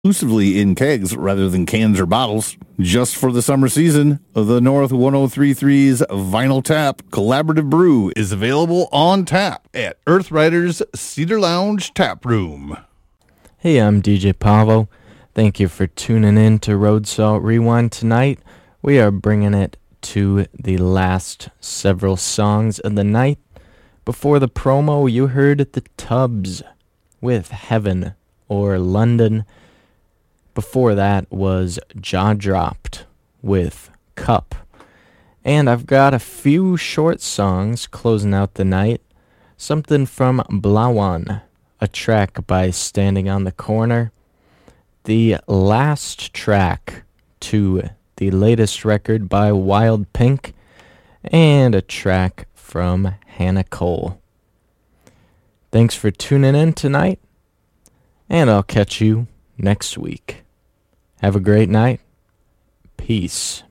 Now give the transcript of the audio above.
exclusively in kegs rather than cans or bottles. Just for the summer season, the North 1033's Vinyl Tap Collaborative Brew is available on tap at Earthriders Cedar Lounge Tap Room. Hey, I'm DJ Pavo. Thank you for tuning in to Road Salt Rewind tonight. We are bringing it to the last several songs of the night. Before the promo, you heard the Tubbs with Heaven or London. Before that was Jaw Dropped with Cup. And I've got a few short songs closing out the night. Something from Blawan, a track by Standing on the Corner. The last track to the latest record by Wild Pink. And a track from Hannah Cole. Thanks for tuning in tonight. And I'll catch you next week. Have a great night. Peace.